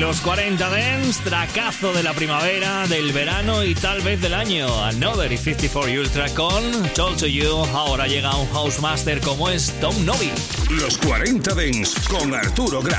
los 40 Dance, tracazo de la primavera, del verano y tal vez del año. Another y 54 Ultra con Told to You. Ahora llega un house master como es Tom Novi. Los 40 Dance con Arturo Graf.